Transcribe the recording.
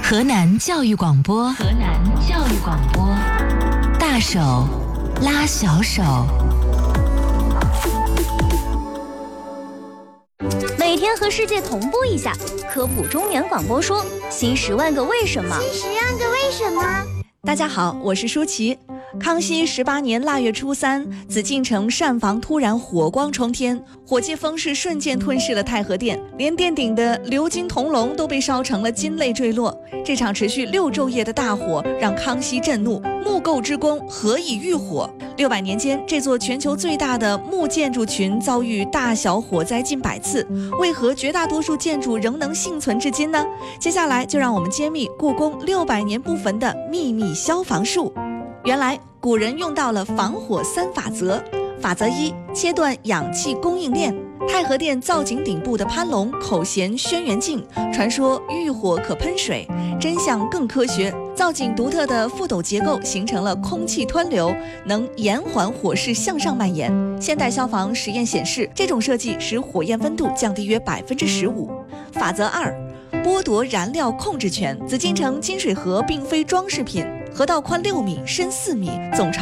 河南教育广播，大手拉小手。 每天和世界同步一下，科普中原广播说新10万个为什么。 大家好，我是舒淇。康熙18年腊月初3，紫禁城膳房突然火光冲天，火借风势瞬间吞噬了太和殿，连殿顶的鎏金铜龙都被烧成了金泪坠落。这场持续6昼夜的大火让康熙震怒，木构之功何以遇火？600年间，这座全球最大的木建筑群遭遇大小火灾近100次，为何绝大多数建筑仍能幸存至今呢？接下来就让我们揭秘故宫600年不焚的秘密消防术。原来古人用到了防火3法则。法则1：切断氧气供应链。太和殿造景顶部的攀龙口衔轩辕镜，传说遇火可喷水，真相更科学。造景独特的覆斗结构形成了空气湍流，能延缓火势向上蔓延。现代消防实验显示，这种设计使火焰温度降低约15%。法则2：剥夺燃料控制权。紫禁城金水河并非装饰品，河道宽6米，深4米，总长